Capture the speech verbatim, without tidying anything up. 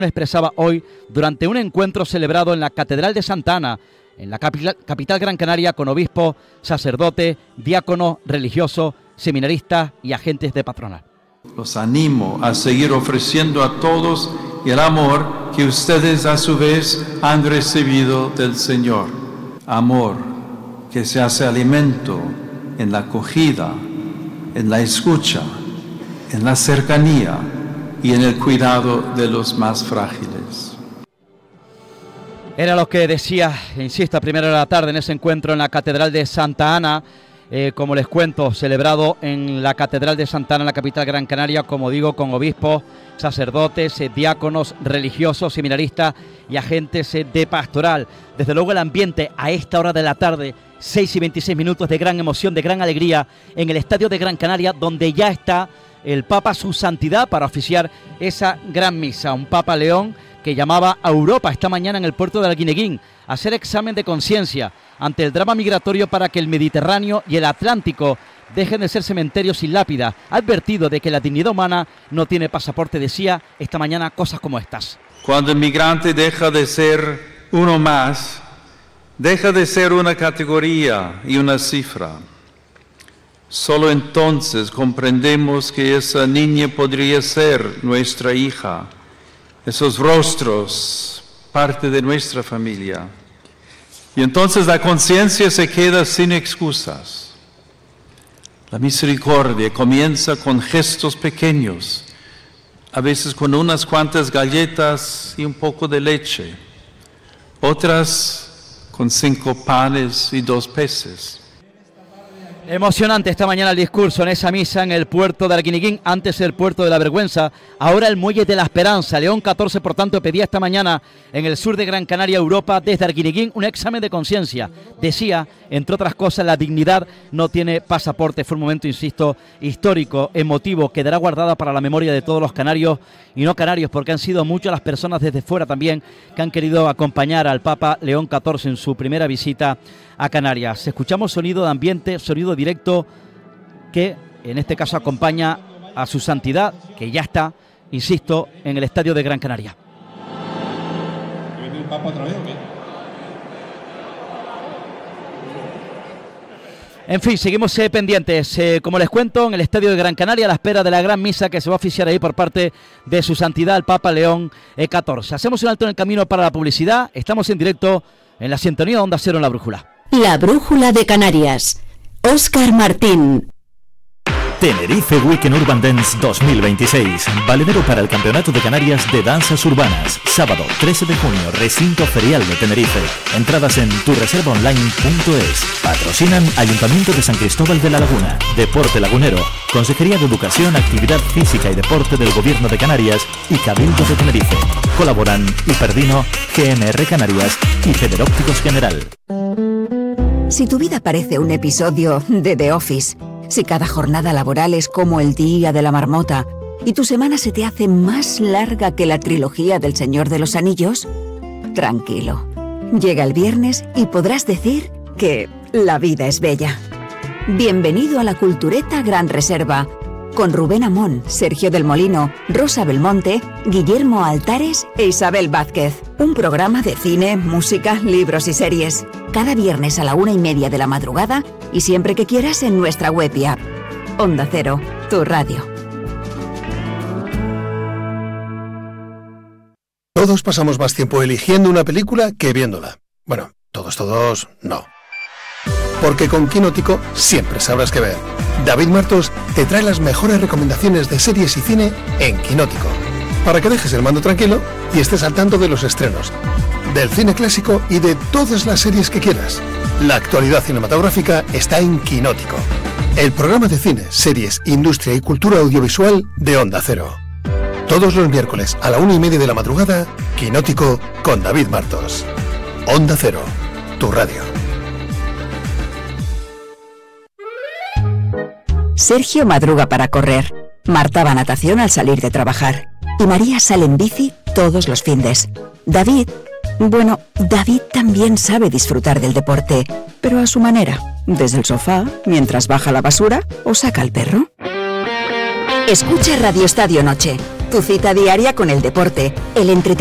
expresaba hoy durante un encuentro celebrado en la Catedral de Santa Ana, en la capital, capital Gran Canaria, con obispo, sacerdote, diácono, religioso, seminarista y agentes de patronal. Los animo a seguir ofreciendo a todos el amor que ustedes a su vez han recibido del Señor. Amor que se hace alimento en la acogida, en la escucha, en la cercanía y en el cuidado de los más frágiles. Era lo que decía, insisto, a primera hora de la tarde en ese encuentro en la Catedral de Santa Ana, eh, como les cuento, celebrado en la Catedral de Santa Ana, en la capital Gran Canaria, como digo, con obispos, sacerdotes, eh, diáconos, religiosos, seminaristas y agentes eh, de pastoral. Desde luego el ambiente a esta hora de la tarde, seis y veintiséis minutos de gran emoción, de gran alegría, en el Estadio de Gran Canaria, donde ya está el Papa, su santidad, para oficiar esa gran misa. Un Papa León que llamaba a Europa esta mañana en el puerto de Arguineguín a hacer examen de conciencia ante el drama migratorio para que el Mediterráneo y el Atlántico dejen de ser cementerios sin lápida. Ha advertido de que la dignidad humana no tiene pasaporte. Decía esta mañana cosas como estas. Cuando el migrante deja de ser uno más, deja de ser una categoría y una cifra. Solo entonces comprendemos que esa niña podría ser nuestra hija, esos rostros, parte de nuestra familia. Y entonces la conciencia se queda sin excusas. La misericordia comienza con gestos pequeños, a veces con unas cuantas galletas y un poco de leche, otras con cinco panes y dos peces. Emocionante esta mañana el discurso en esa misa en el puerto de Arguineguín, antes el puerto de la Vergüenza, ahora el muelle de la Esperanza. León catorce, por tanto, pedía esta mañana en el sur de Gran Canaria, Europa, desde Arguineguín, un examen de conciencia. Decía, entre otras cosas, la dignidad no tiene pasaporte. Fue un momento, insisto, histórico, emotivo, quedará guardada para la memoria de todos los canarios y no canarios, porque han sido muchas las personas desde fuera también que han querido acompañar al Papa León catorce en su primera visita a Canarias. Escuchamos sonido de ambiente, sonido directo que en este caso acompaña a su santidad, que ya está, insisto, en el Estadio de Gran Canaria. ¿Viene el Papa otra vez o qué? En fin, seguimos eh, pendientes, eh, como les cuento, en el Estadio de Gran Canaria, a la espera de la gran misa que se va a oficiar ahí por parte de su santidad, el Papa León catorce. Hacemos un alto en el camino para la publicidad. Estamos en directo en la sintonía de Onda Cero en La Brújula. La Brújula de Canarias. Óscar Martín. Tenerife Weekend Urban Dance dos mil veintiséis, valedero para el Campeonato de Canarias de Danzas Urbanas. Sábado trece de junio, recinto ferial de Tenerife. Entradas en tu reserva online punto es. Patrocinan Ayuntamiento de San Cristóbal de la Laguna, Deporte Lagunero, Consejería de Educación, Actividad Física y Deporte del Gobierno de Canarias y Cabildo de Tenerife. Colaboran Hiperdino, G M R Canarias y Federópticos General. Si tu vida parece un episodio de The Office, si cada jornada laboral es como el día de la marmota y tu semana se te hace más larga que la trilogía del Señor de los Anillos, tranquilo. Llega el viernes y podrás decir que la vida es bella. Bienvenido a la Cultureta Gran Reserva, con Rubén Amón, Sergio del Molino, Rosa Belmonte, Guillermo Altares e Isabel Vázquez. Un programa de cine, música, libros y series. Cada viernes a la una y media de la madrugada y siempre que quieras en nuestra web y app. Onda Cero, tu radio. Todos pasamos más tiempo eligiendo una película que viéndola. Bueno, todos, todos, no. Porque con Quinótico siempre sabrás qué ver. David Martos te trae las mejores recomendaciones de series y cine en Quinótico, para que dejes el mando tranquilo y estés al tanto de los estrenos, del cine clásico y de todas las series que quieras. La actualidad cinematográfica está en Quinótico, el programa de cine, series, industria y cultura audiovisual de Onda Cero. Todos los miércoles a la una y media de la madrugada, Quinótico con David Martos. Onda Cero, tu radio. Sergio madruga para correr, Marta va a natación al salir de trabajar y María sale en bici todos los findes. David, bueno, David también sabe disfrutar del deporte, pero a su manera, desde el sofá, mientras baja la basura o saca al perro. Escucha Radio Estadio Noche, Tu cita diaria con el deporte, el entretenimiento